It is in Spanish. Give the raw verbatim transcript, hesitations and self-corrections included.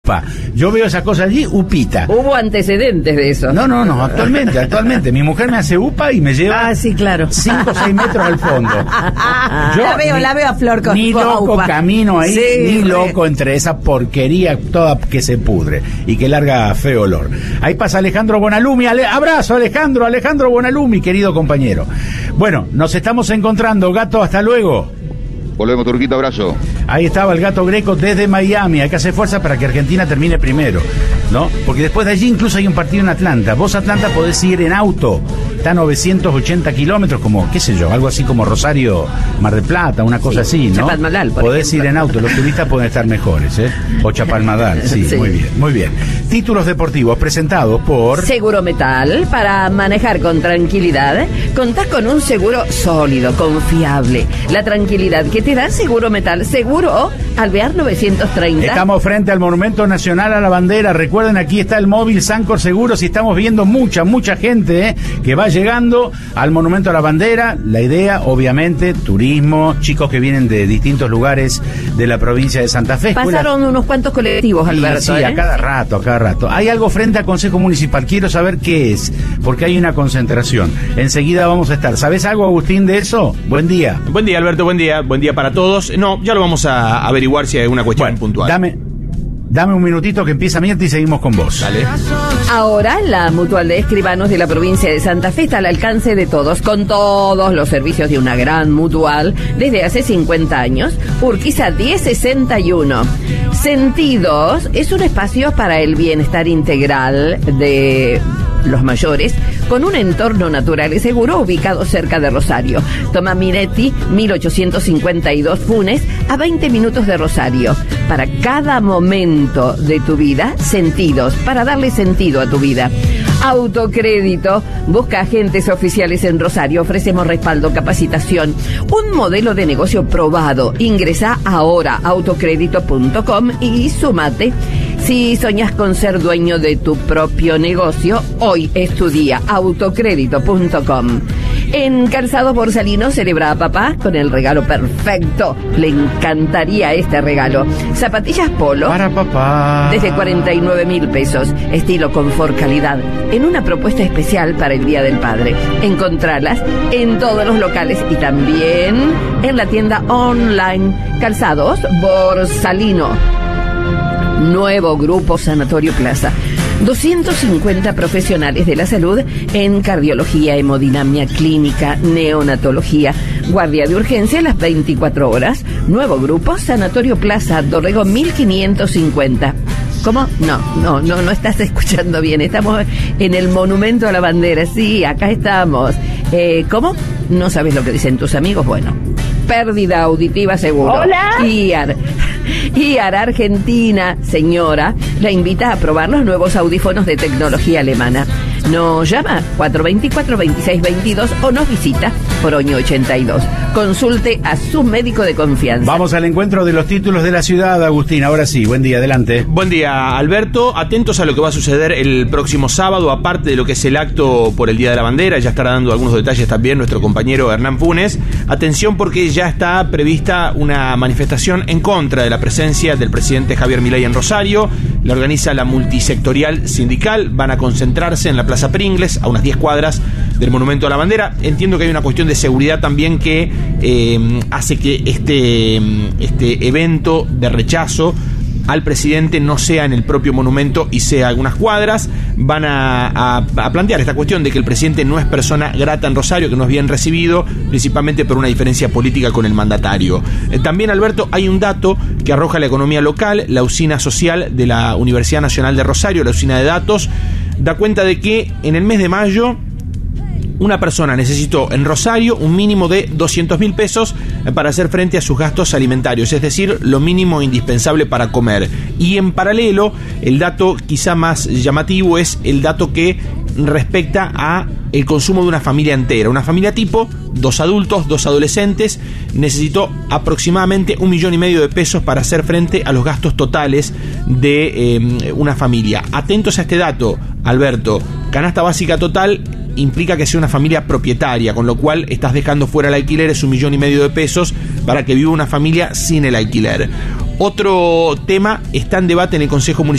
UPA. Yo veo esa cosa allí, upita. Hubo antecedentes de eso. No, no, no, actualmente, actualmente. Mi mujer me hace UPA y me lleva ah, sí, claro. cinco o seis metros al fondo. Yo la veo, ni, la veo a Flor con Ni loco UPA. camino ahí, Sí, ni re. loco entre esa porquería toda que se pudre y que larga feo olor. Ahí pasa Alejandro Bonalumi. Ale, abrazo, Alejandro, Alejandro Bonalumi, querido compañero. Bueno, nos estamos encontrando, Gato, hasta luego. Volvemos, Turquito, abrazo. Ahí estaba el Gato Greco desde Miami. Hay que hacer fuerza para que Argentina termine primero, ¿no? Porque después de allí incluso hay un partido en Atlanta. Vos, Atlanta, podés ir en auto. Está a novecientos ochenta kilómetros, como, qué sé yo, algo así como Rosario, Mar del Plata, una cosa sí, así, ¿no? Chapadmalal, por Podés ejemplo. ir en auto. Los turistas pueden estar mejores, ¿eh? O Chapalmadal, sí, Sí. muy bien, muy bien. Títulos deportivos presentados por... Seguro Metal, para manejar con tranquilidad. Contás con un seguro sólido, confiable. La tranquilidad que te da Seguro Metal. Seguro Alvear novecientos treinta. Estamos frente al Monumento Nacional a la Bandera. Recuerden, aquí está el móvil Sancor Seguros y estamos viendo mucha, mucha gente, ¿eh? que va llegando al Monumento a la Bandera. La idea, obviamente, turismo, chicos que vienen de distintos lugares de la provincia de Santa Fe. Pasaron escuelas... unos cuantos colectivos, Sí, Alberto. sí, ¿eh? a cada rato, a cada rato. Hay algo frente al Consejo Municipal. Quiero saber qué es, porque hay una concentración. Enseguida vamos a estar. ¿Sabes algo, Agustín, de eso? Buen día. Buen día, Alberto, buen día. Buen día para todos. No, ya lo vamos a averiguar si hay alguna cuestión Bueno, puntual. Dame, dame un minutito que empieza Mirta y seguimos con vos. Dale. Ahora, la Mutual de Escribanos de la provincia de Santa Fe está al alcance de todos, con todos los servicios de una gran mutual desde hace cincuenta años. Urquiza diez sesenta y uno. Sentidos es un espacio para el bienestar integral de los mayores, con un entorno natural y seguro ubicado cerca de Rosario. Toma Minetti, mil ochocientos cincuenta y dos Funes, a veinte minutos de Rosario. Para cada momento de tu vida, sentidos, para darle sentido a tu vida. Autocrédito, busca agentes oficiales en Rosario, ofrecemos respaldo, capacitación, un modelo de negocio probado. Ingresa ahora a autocrédito punto com y sumate. Si soñas con ser dueño de tu propio negocio, hoy es tu día. autocrédito punto com. En Calzados Borsalino celebra a papá con el regalo perfecto. Le encantaría este regalo. Zapatillas Polo. Para papá. Desde cuarenta y nueve mil pesos. Estilo, confort, calidad. En una propuesta especial para el Día del Padre. Encontralas en todos los locales y también en la tienda online. Calzados Borsalino. Nuevo Grupo Sanatorio Plaza. doscientos cincuenta profesionales de la salud en cardiología, hemodinamia, clínica, neonatología, guardia de urgencia a las veinticuatro horas. Nuevo Grupo Sanatorio Plaza, Dorrego mil quinientos cincuenta. ¿Cómo? No, no, no, no estás escuchando bien. Estamos en el Monumento a la Bandera. Sí, acá estamos. Eh, ¿Cómo? ¿No sabes lo que dicen tus amigos? Bueno, pérdida auditiva seguro. Hola. I A R. I A R Argentina, señora, la invita a probar los nuevos audífonos de tecnología alemana. Nos llama cuatro dos cuatro, veintiséis veintidós o nos visita por Oño ochenta y dos. Consulte a su médico de confianza. Vamos al encuentro de los títulos de la ciudad, Agustín. Ahora sí, buen día, adelante. Buen día, Alberto. Atentos a lo que va a suceder el próximo sábado, aparte de lo que es el acto por el Día de la Bandera. Ya estará dando algunos detalles también nuestro compañero Hernán Funes. Atención, porque ya está prevista una manifestación en contra de la presencia del presidente Javier Milei en Rosario. La organiza la multisectorial sindical. Van a concentrarse en la Plaza Pringles, a unas diez cuadras del Monumento a la Bandera. Entiendo que hay una cuestión de seguridad también que eh, hace que este, este evento de rechazo al presidente no sea en el propio monumento y sea algunas cuadras. Van a, a, a plantear esta cuestión de que el presidente no es persona grata en Rosario, que no es bien recibido, principalmente por una diferencia política con el mandatario. Eh, también, Alberto, hay un dato que arroja la economía local. La usina social de la Universidad Nacional de Rosario, la usina de datos, da cuenta de que en el mes de mayo una persona necesitó en Rosario un mínimo de doscientos mil pesos para hacer frente a sus gastos alimentarios, es decir, lo mínimo indispensable para comer. Y en paralelo, el dato quizá más llamativo es el dato que respecta a el consumo de una familia entera. Una familia tipo, dos adultos, dos adolescentes, necesitó aproximadamente un millón y medio de pesos para hacer frente a los gastos totales de eh, una familia. Atentos a este dato, Alberto. Canasta básica total implica que sea una familia propietaria, con lo cual estás dejando fuera el alquiler, es un millón y medio de pesos para que viva una familia sin el alquiler. Otro tema está en debate en el Consejo Municipal